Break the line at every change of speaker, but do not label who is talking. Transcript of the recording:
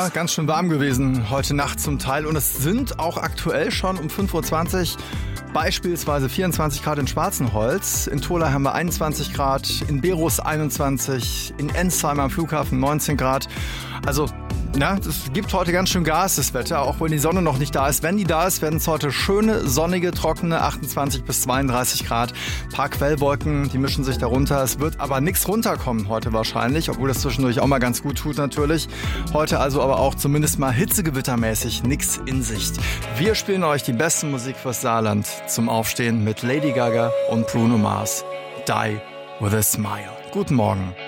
Ja, ganz schön warm gewesen heute Nacht zum Teil. Und es sind auch aktuell schon um 5.20 Uhr beispielsweise 24 Grad in Schwarzenholz. In Tholey haben wir 21 Grad, in Berus 21, in Ensheim am Flughafen 19 Grad. Also, es gibt heute ganz schön Gas, das Wetter, auch wenn die Sonne noch nicht da ist. Wenn die da ist, werden es heute schöne, sonnige, trockene 28 bis 32 Grad. Ein paar Quellwolken, die mischen sich darunter. Es wird aber nichts runterkommen heute wahrscheinlich, obwohl das zwischendurch auch mal ganz gut tut natürlich. Heute also aber auch zumindest mal hitzegewittermäßig nichts in Sicht. Wir spielen euch die beste Musik fürs Saarland zum Aufstehen mit Lady Gaga und Bruno Mars. Die with a Smile. Guten Morgen.